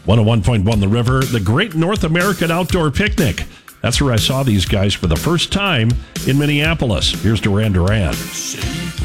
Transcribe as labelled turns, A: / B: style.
A: 101.1 The River, the Great North American Outdoor Picnic. That's where I saw these guys for the first time in Minneapolis. Here's Duran Duran.